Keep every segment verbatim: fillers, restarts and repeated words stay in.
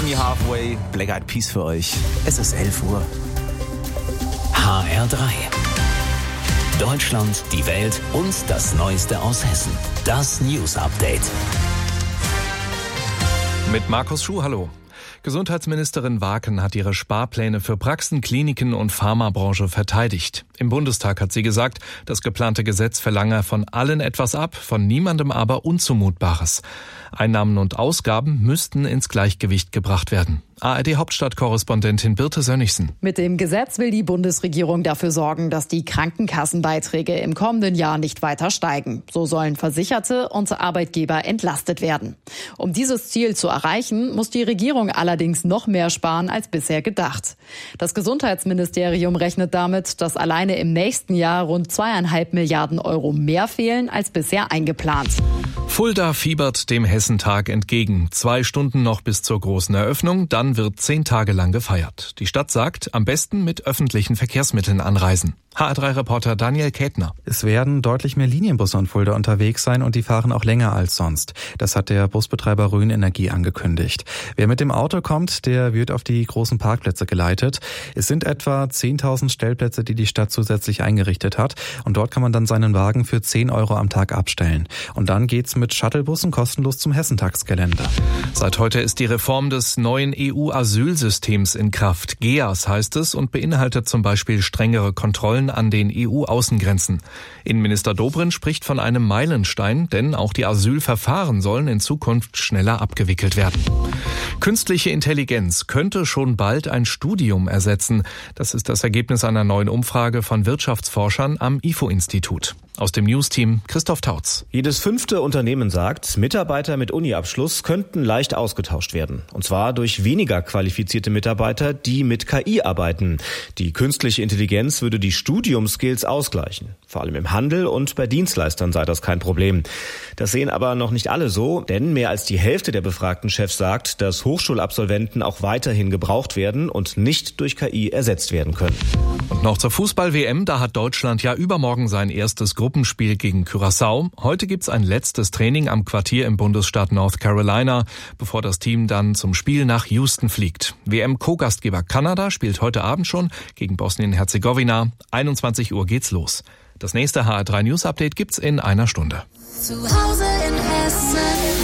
Me Halfway, Black Eyed Peas für euch. Es ist elf Uhr. H R drei. Deutschland, die Welt und das Neueste aus Hessen. Das News Update. Mit Markus Schuh, hallo. Gesundheitsministerin Waken hat ihre Sparpläne für Praxen, Kliniken und Pharmabranche verteidigt. Im Bundestag hat sie gesagt, das geplante Gesetz verlange von allen etwas ab, von niemandem aber Unzumutbares. Einnahmen und Ausgaben müssten ins Gleichgewicht gebracht werden. A R D-Hauptstadt-Korrespondentin Birte Sönnigsen. Mit dem Gesetz will die Bundesregierung dafür sorgen, dass die Krankenkassenbeiträge im kommenden Jahr nicht weiter steigen. So sollen Versicherte und Arbeitgeber entlastet werden. Um dieses Ziel zu erreichen, muss die Regierung allerdings noch mehr sparen als bisher gedacht. Das Gesundheitsministerium rechnet damit, dass alleine im nächsten Jahr rund zweieinhalb Milliarden Euro mehr fehlen als bisher eingeplant. Fulda fiebert dem Hessentag entgegen. Zwei Stunden noch bis zur großen Eröffnung, dann wird zehn Tage lang gefeiert. Die Stadt sagt, am besten mit öffentlichen Verkehrsmitteln anreisen. H R drei Reporter Daniel Kätner. Es werden deutlich mehr Linienbusse in Fulda unterwegs sein und die fahren auch länger als sonst. Das hat der Busbetreiber Rhön Energie angekündigt. Wer mit dem Auto kommt, der wird auf die großen Parkplätze geleitet. Es sind etwa zehntausend Stellplätze, die die Stadt zusätzlich eingerichtet hat. Und dort kann man dann seinen Wagen für zehn Euro am Tag abstellen. Und dann geht's mit Shuttlebussen kostenlos zum Hessentagsgelände. Seit heute ist die Reform des neuen E U-Asylsystems in Kraft. G E A S heißt es und beinhaltet zum Beispiel strengere Kontrollen an den E U-Außengrenzen. Innenminister Dobrindt spricht von einem Meilenstein, denn auch die Asylverfahren sollen in Zukunft schneller abgewickelt werden. Künstliche Intelligenz könnte schon bald ein Studium ersetzen. Das ist das Ergebnis einer neuen Umfrage von Wirtschaftsforschern am I F O-Institut. Aus dem News-Team Christoph Tautz. Jedes fünfte Unternehmen sagt, Mitarbeiter mit Uni-Abschluss könnten leicht ausgetauscht werden. Und zwar durch weniger qualifizierte Mitarbeiter, die mit K I arbeiten. Die künstliche Intelligenz würde die Studiumskills ausgleichen. Vor allem im Handel und bei Dienstleistern sei das kein Problem. Das sehen aber noch nicht alle so, denn mehr als die Hälfte der befragten Chefs sagt, dass Hochschulabsolventen auch weiterhin gebraucht werden und nicht durch K I ersetzt werden können. Und noch zur Fußball-W M, da hat Deutschland ja übermorgen sein erstes Gruppenspiel gegen Curaçao. Heute gibt's ein letztes Training am Quartier im Bundesstaat North Carolina, bevor das Team dann zum Spiel nach Houston fliegt. W M-Co-Gastgeber Kanada spielt heute Abend schon gegen Bosnien-Herzegowina. einundzwanzig Uhr geht's los. Das nächste H R drei News Update gibt's in einer Stunde. Zu Hause in Hessen.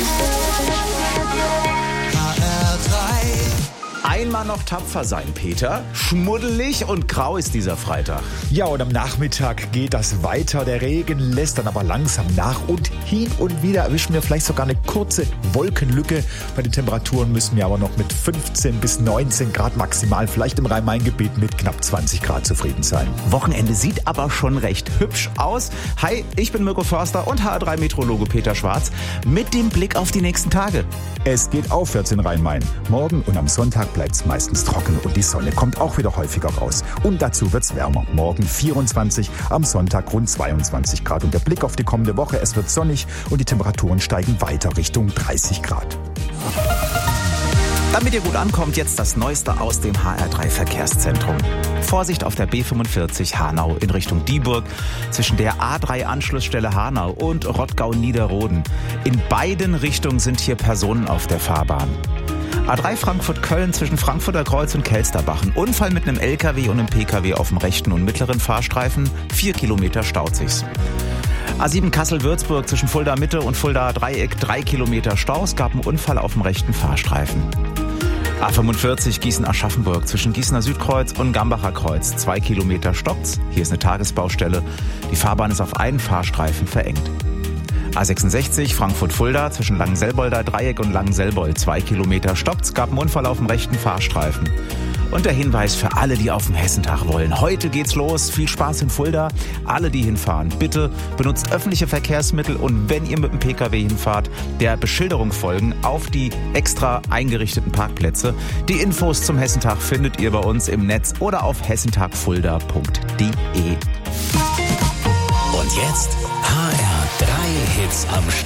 Einmal noch tapfer sein, Peter. Schmuddelig und grau ist dieser Freitag. Ja, und am Nachmittag geht das weiter. Der Regen lässt dann aber langsam nach und hin und wieder erwischen wir vielleicht sogar eine kurze Wolkenlücke. Bei den Temperaturen müssen wir aber noch mit fünfzehn bis neunzehn Grad maximal, vielleicht im Rhein-Main-Gebiet mit knapp zwanzig Grad zufrieden sein. Wochenende sieht aber schon recht hübsch aus. Hi, ich bin Mirko Förster und H R drei Meteorologe Peter Schwarz mit dem Blick auf die nächsten Tage. Es geht aufwärts in Rhein-Main. Morgen und am Sonntag bleibt es meistens trocken und die Sonne kommt auch wieder häufiger raus. Und dazu wird's wärmer. Morgen vierundzwanzig, am Sonntag rund zweiundzwanzig Grad. Und der Blick auf die kommende Woche, es wird sonnig und die Temperaturen steigen weiter Richtung dreißig Grad. Damit ihr gut ankommt, jetzt das Neueste aus dem H R drei Verkehrszentrum. Vorsicht auf der B fünfundvierzig Hanau in Richtung Dieburg zwischen der A drei Anschlussstelle Hanau und Rottgau-Niederroden. In beiden Richtungen sind hier Personen auf der Fahrbahn. A drei Frankfurt-Köln zwischen Frankfurter Kreuz und Kelsterbachen. Unfall mit einem L K W und einem P K W auf dem rechten und mittleren Fahrstreifen. Vier Kilometer staut sich's. A sieben Kassel-Würzburg zwischen Fulda-Mitte und Fulda-Dreieck. Drei Kilometer Stau. Es gab einen Unfall auf dem rechten Fahrstreifen. A fünfundvierzig Gießen-Aschaffenburg zwischen Gießener Südkreuz und Gambacher Kreuz. Zwei Kilometer stockt's. Hier ist eine Tagesbaustelle. Die Fahrbahn ist auf einen Fahrstreifen verengt. A sechsundsechzig Frankfurt-Fulda zwischen Langenselbolder Dreieck und Langenselbold. Zwei Kilometer stoppt. Es gab einen Unfall auf dem rechten Fahrstreifen. Und der Hinweis für alle, die auf den Hessentag wollen. Heute geht's los. Viel Spaß in Fulda. Alle, die hinfahren, bitte benutzt öffentliche Verkehrsmittel. Und wenn ihr mit dem P K W hinfahrt, der Beschilderung folgen auf die extra eingerichteten Parkplätze. Die Infos zum Hessentag findet ihr bei uns im Netz oder auf hessentagfulda punkt de. Und jetzt H R drei Hits am Stück.